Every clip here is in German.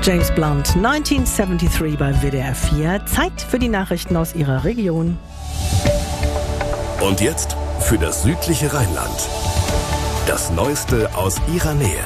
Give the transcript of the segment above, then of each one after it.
James Blunt, 1973 bei WDR 4. Zeit für die Nachrichten aus Ihrer Region. Und jetzt für das südliche Rheinland. Das Neueste aus Ihrer Nähe.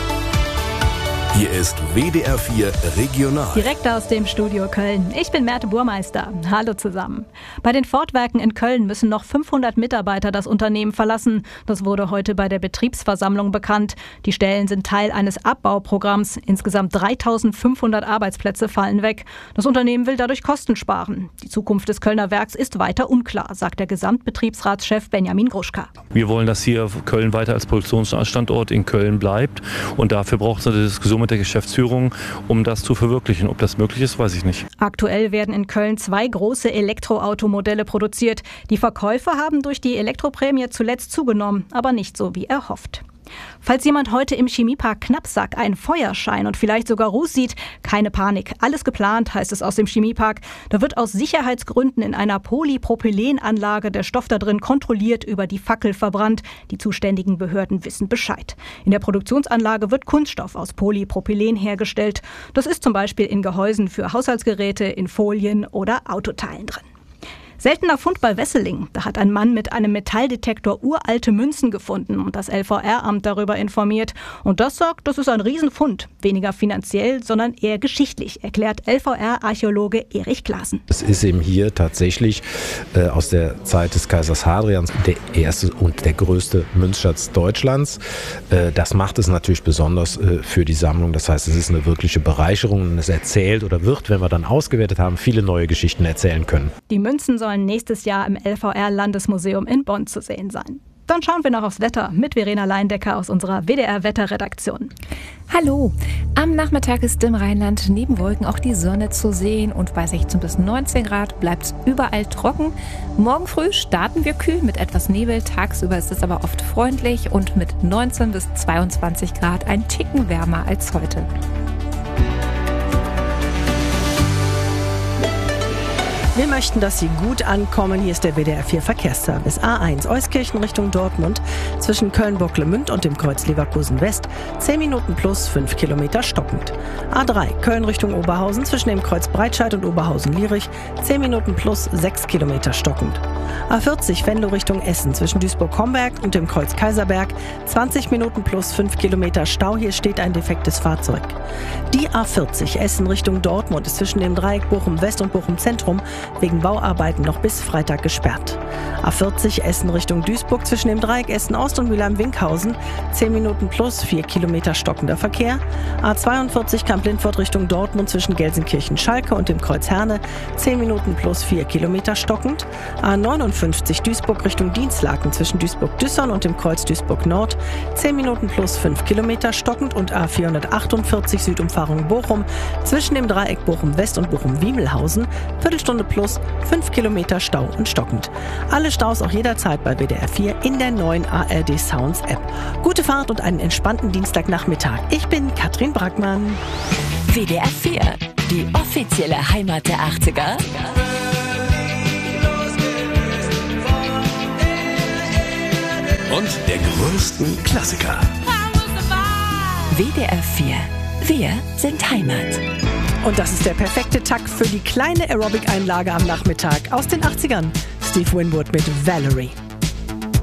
Hier ist WDR 4 Regional. Direkt aus dem Studio Köln. Ich bin Merte Burmeister. Hallo zusammen. Bei den Ford-Werken in Köln müssen noch 500 Mitarbeiter das Unternehmen verlassen. Das wurde heute bei der Betriebsversammlung bekannt. Die Stellen sind Teil eines Abbauprogramms. Insgesamt 3.500 Arbeitsplätze fallen weg. Das Unternehmen will dadurch Kosten sparen. Die Zukunft des Kölner Werks ist weiter unklar, sagt der Gesamtbetriebsratschef Benjamin Gruschka. Wir wollen, dass hier Köln weiter als Produktionsstandort in Köln bleibt. Und dafür braucht es eine Diskussion mit der Geschäftsführung, um das zu verwirklichen. Ob das möglich ist, weiß ich nicht. Aktuell werden in Köln 2 große Elektroautomodelle produziert. Die Verkäufe haben durch die Elektroprämie zuletzt zugenommen, aber nicht so wie erhofft. Falls jemand heute im Chemiepark Knapsack einen Feuerschein und vielleicht sogar Ruß sieht, keine Panik. Alles geplant, heißt es aus dem Chemiepark. Da wird aus Sicherheitsgründen in einer Polypropylenanlage der Stoff da drin kontrolliert über die Fackel verbrannt. Die zuständigen Behörden wissen Bescheid. In der Produktionsanlage wird Kunststoff aus Polypropylen hergestellt. Das ist zum Beispiel in Gehäusen für Haushaltsgeräte, in Folien oder Autoteilen drin. Seltener Fund bei Wesseling. Da hat ein Mann mit einem Metalldetektor uralte Münzen gefunden und das LVR-Amt darüber informiert. Und das sagt, das ist ein Riesenfund. Weniger finanziell, sondern eher geschichtlich, erklärt LVR-Archäologe Erich Klaassen. Es ist eben hier tatsächlich aus der Zeit des Kaisers Hadrians der erste und der größte Münzschatz Deutschlands. Das macht es natürlich besonders für die Sammlung. Das heißt, es ist eine wirkliche Bereicherung und es erzählt oder wird, wenn wir dann ausgewertet haben, viele neue Geschichten erzählen können. Die Münzen sollen nächstes Jahr im LVR-Landesmuseum in Bonn zu sehen sein. Dann schauen wir noch aufs Wetter mit Verena Leindecker aus unserer WDR-Wetterredaktion. Hallo! Am Nachmittag ist im Rheinland neben Wolken auch die Sonne zu sehen und bei 16 bis 19 Grad bleibt es überall trocken. Morgen früh starten wir kühl mit etwas Nebel, tagsüber ist es aber oft freundlich und mit 19 bis 22 Grad ein Ticken wärmer als heute. Wir möchten, dass Sie gut ankommen. Hier ist der WDR 4 Verkehrsservice. A1 Euskirchen Richtung Dortmund zwischen Köln-Bocklemünd und dem Kreuz Leverkusen West. 10 Minuten plus 5 Kilometer stockend. A3 Köln Richtung Oberhausen zwischen dem Kreuz Breitscheid und Oberhausen-Lierich. 10 Minuten plus 6 Kilometer stockend. A40 Venlo Richtung Essen zwischen Duisburg-Homberg und dem Kreuz Kaiserberg. 20 Minuten plus 5 Kilometer Stau. Hier steht ein defektes Fahrzeug. Die A40 Essen Richtung Dortmund ist zwischen dem Dreieck Bochum West und Bochum Zentrum wegen Bauarbeiten noch bis Freitag gesperrt. A40 Essen Richtung Duisburg zwischen dem Dreieck Essen Ost und Mülheim-Winkhausen. 10 Minuten plus 4 Kilometer stockender Verkehr. A42 Kamp-Lindfort Richtung Dortmund zwischen Gelsenkirchen-Schalke und dem Kreuz Herne. 10 Minuten plus 4 Kilometer stockend. A59 Duisburg Richtung Dienstlaken zwischen Duisburg-Düssern und dem Kreuz Duisburg Nord. 10 Minuten plus 5 Kilometer stockend und A448 Südumfahrung Bochum zwischen dem Dreieck Bochum West und Bochum-Wiemelhausen. Viertelstunde plus 5 Kilometer Stau und stockend. Alle Staus auch jederzeit bei WDR 4 in der neuen ARD Sounds App. Gute Fahrt und einen entspannten Dienstagnachmittag. Ich bin Katrin Brackmann. WDR 4, die offizielle Heimat der 80er. Und der größten Klassiker. WDR 4, wir sind Heimat. Und das ist der perfekte Takt für die kleine Aerobic-Einlage am Nachmittag aus den 80ern. Steve Winwood mit Valerie.